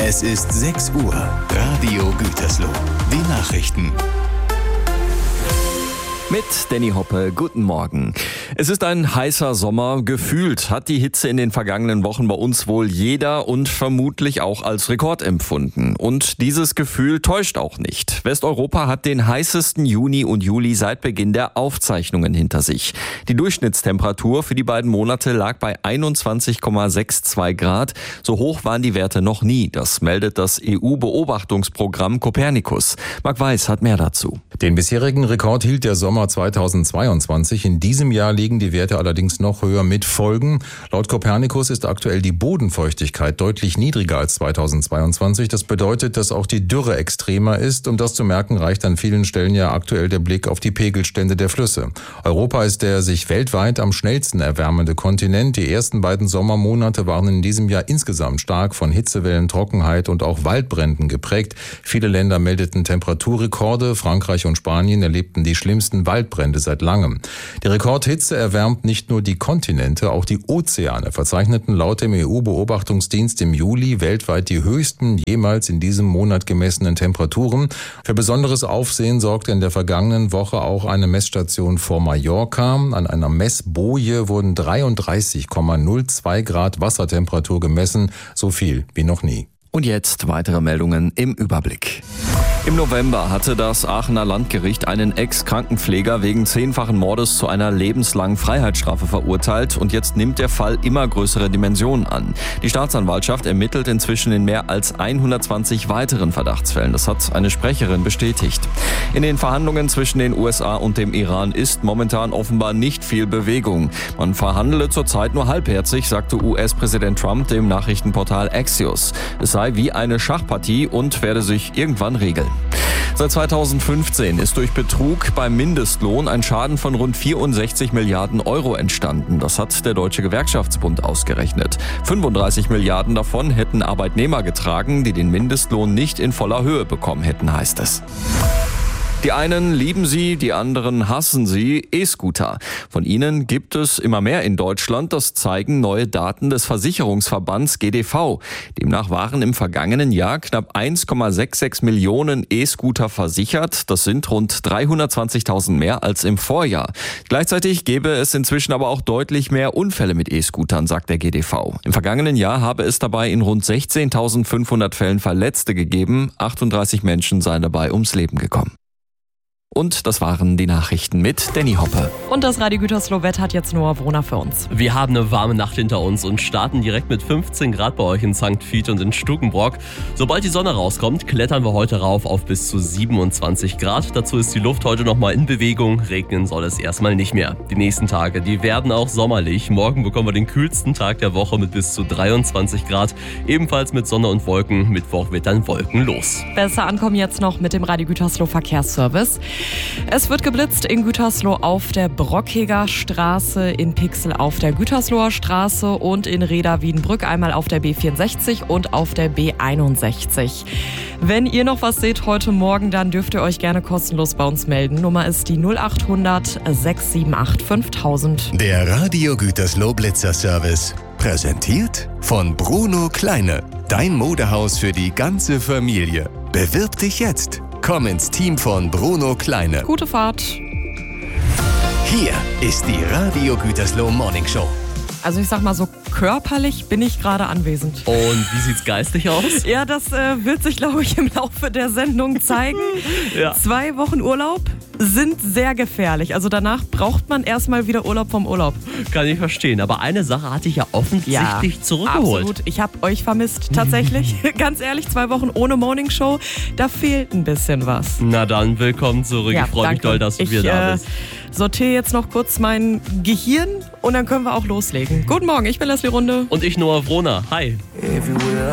Es ist 6 Uhr. Radio Gütersloh. Die Nachrichten. Mit Danny Hoppe, guten Morgen. Es ist ein heißer Sommer. Gefühlt hat die Hitze in den vergangenen Wochen bei uns wohl jeder und vermutlich auch als Rekord empfunden. Und dieses Gefühl täuscht auch nicht. Westeuropa hat den heißesten Juni und Juli seit Beginn der Aufzeichnungen hinter sich. Die Durchschnittstemperatur für die beiden Monate lag bei 21,62 Grad. So hoch waren die Werte noch nie. Das meldet das EU-Beobachtungsprogramm Copernicus. Marc Weiß hat mehr dazu. Den bisherigen Rekord hielt der Sommer 2022. In diesem Jahr liegen die Werte allerdings noch höher mit Folgen. Laut Copernicus ist aktuell die Bodenfeuchtigkeit deutlich niedriger als 2022. Das bedeutet, dass auch die Dürre extremer ist. Um das zu merken, reicht an vielen Stellen ja aktuell der Blick auf die Pegelstände der Flüsse. Europa ist der sich weltweit am schnellsten erwärmende Kontinent. Die ersten beiden Sommermonate waren in diesem Jahr insgesamt stark von Hitzewellen, Trockenheit und auch Waldbränden geprägt. Viele Länder meldeten Temperaturrekorde. Frankreich und Spanien erlebten die schlimmsten Waldbrände seit langem. Die Rekordhitze erwärmt nicht nur die Kontinente, auch die Ozeane verzeichneten laut dem EU-Beobachtungsdienst im Juli weltweit die höchsten jemals in diesem Monat gemessenen Temperaturen. Für besonderes Aufsehen sorgte in der vergangenen Woche auch eine Messstation vor Mallorca. An einer Messboje wurden 33,02 Grad Wassertemperatur gemessen, so viel wie noch nie. Und jetzt weitere Meldungen im Überblick. Im November hatte das Aachener Landgericht einen Ex-Krankenpfleger wegen 10-fachen Mordes zu einer lebenslangen Freiheitsstrafe verurteilt und jetzt nimmt der Fall immer größere Dimensionen an. Die Staatsanwaltschaft ermittelt inzwischen in mehr als 120 weiteren Verdachtsfällen. Das hat eine Sprecherin bestätigt. In den Verhandlungen zwischen den USA und dem Iran ist momentan offenbar nicht viel Bewegung. Man verhandele zurzeit nur halbherzig, sagte US-Präsident Trump dem Nachrichtenportal Axios. Es sei wie eine Schachpartie und werde sich irgendwann regeln. Seit 2015 ist durch Betrug beim Mindestlohn ein Schaden von rund 64 Milliarden Euro entstanden. Das hat der Deutsche Gewerkschaftsbund ausgerechnet. 35 Milliarden davon hätten Arbeitnehmer getragen, die den Mindestlohn nicht in voller Höhe bekommen hätten, heißt es. Die einen lieben sie, die anderen hassen sie, E-Scooter. Von ihnen gibt es immer mehr in Deutschland, das zeigen neue Daten des Versicherungsverbands GDV. Demnach waren im vergangenen Jahr knapp 1,66 Millionen E-Scooter versichert. Das sind rund 320.000 mehr als im Vorjahr. Gleichzeitig gäbe es inzwischen aber auch deutlich mehr Unfälle mit E-Scootern, sagt der GDV. Im vergangenen Jahr habe es dabei in rund 16.500 Fällen Verletzte gegeben. 38 Menschen seien dabei ums Leben gekommen. Und das waren die Nachrichten mit Danny Hoppe. Und das Radio Gütersloh-Wetter hat jetzt Noah Brunner für uns. Wir haben eine warme Nacht hinter uns und starten direkt mit 15 Grad bei euch in St. Vith und in Stukenbrock. Sobald die Sonne rauskommt, klettern wir heute rauf auf bis zu 27 Grad. Dazu ist die Luft heute nochmal in Bewegung. Regnen soll es erstmal nicht mehr. Die nächsten Tage, die werden auch sommerlich. Morgen bekommen wir den kühlsten Tag der Woche mit bis zu 23 Grad. Ebenfalls mit Sonne und Wolken. Mittwoch wird dann wolkenlos. Besser ankommen jetzt noch mit dem Radio Gütersloh Verkehrsservice. Es wird geblitzt in Gütersloh auf der Brockiger Straße, in Pixel auf der Gütersloher Straße und in Reda-Wiedenbrück einmal auf der B64 und auf der B61. Wenn ihr noch was seht heute Morgen, dann dürft ihr euch gerne kostenlos bei uns melden. Nummer ist die 0800 678 5000. Der Radio Gütersloh Blitzerservice. Präsentiert von Bruno Kleine. Dein Modehaus für die ganze Familie. Bewirb dich jetzt. Komm ins Team von Bruno Kleine. Gute Fahrt. Hier ist die Radio Gütersloh Morning Show. Also ich sag mal so, körperlich bin ich gerade anwesend. Und wie sieht's geistig aus? Ja, das wird sich, glaube ich, im Laufe der Sendung zeigen. Ja. 2 Wochen Urlaub sind sehr gefährlich. Also danach braucht man erstmal wieder Urlaub vom Urlaub. Kann ich verstehen. Aber eine Sache hatte ich ja offensichtlich zurückgeholt. Absolut. Ich habe euch vermisst, tatsächlich. Ganz ehrlich, 2 Wochen ohne Morning Show, da fehlt ein bisschen was. Na dann, willkommen zurück. Ja, ich freue mich doll, dass du wieder da bist. Ich sortiere jetzt noch kurz mein Gehirn und dann können wir auch loslegen. Guten Morgen, ich bin Leslie Runde. Und ich, Noah Brunner. Hi.